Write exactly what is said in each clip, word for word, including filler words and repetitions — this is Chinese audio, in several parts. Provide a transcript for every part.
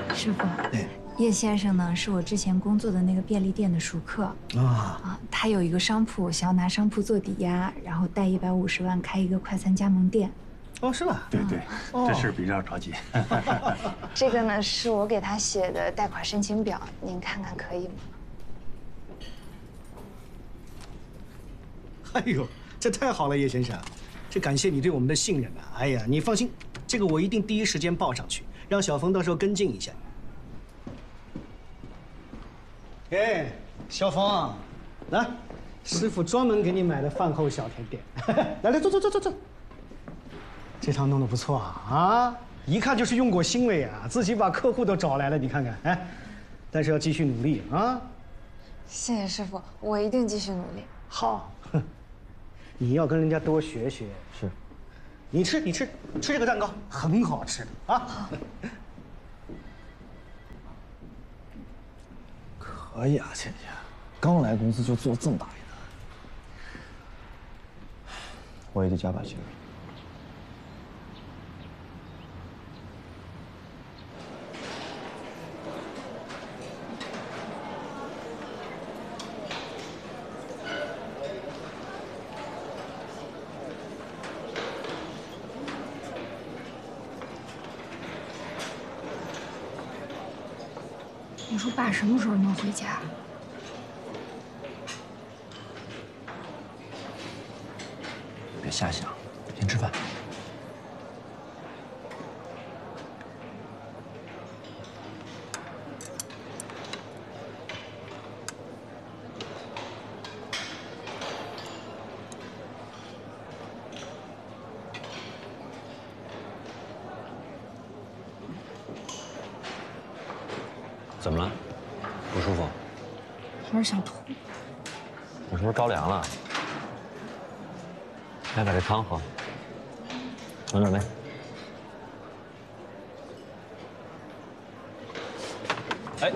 师傅， 哎， 叶先生呢是我之前工作的那个便利店的熟客啊啊，他有一个商铺，想要拿商铺做抵押，然后贷一百五十万开一个快餐加盟店。 哦，是吧？ 对对， 哦这事儿比较着急。 这个呢是我给他写的贷款申请表，您看看可以吗？ 哎呦，这太好了，叶先生，这感谢你对我们的信任啊！哎呀，你放心，这个我一定第一时间报上去，让小冯到时候跟进一下。哎，小冯，来，师傅专门给你买的饭后小甜点，来来坐坐坐坐坐。这汤弄得不错啊，啊，一看就是用过心味啊，自己把客户都找来了，你看看，哎，但是要继续努力啊。 谢谢师傅，我一定继续努力。 好。你要跟人家多学学。 是， 你吃，你吃，吃这个蛋糕很好吃的啊。 好。 可以啊，倩倩，刚来公司就做这么大一单，我也得加把劲儿。 你说爸什么时候能回家？ 别瞎想，先吃饭。怎么了？不舒服？ 有点想吐。 你是不是着凉了？来，把这汤喝，暖暖胃。哎，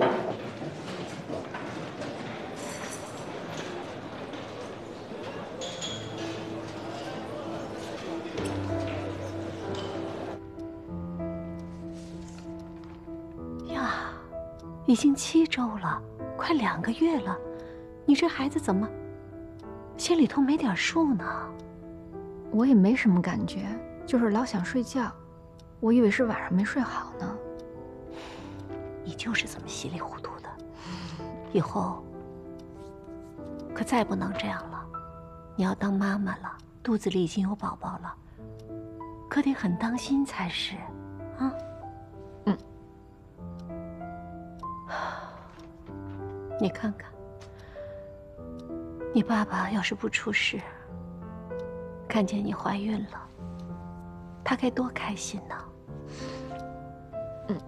呀，已经七周了，快两个月了，你这孩子怎么心里头没点数呢？ 我也没什么感觉，就是老想睡觉。我以为是晚上没睡好呢。 你就是这么稀里糊涂的，以后可再不能这样了。你要当妈妈了，肚子里已经有宝宝了，可得很当心才是，啊？ 嗯。 你看看，你爸爸要是不出事，看见你怀孕了，他该多开心呢！ 嗯，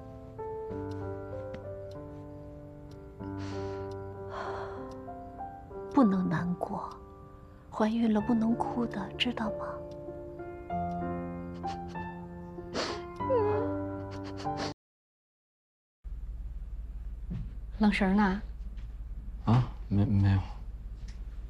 不能难过，怀孕了不能哭的，知道吗？ 愣神呢？ 啊，没没有。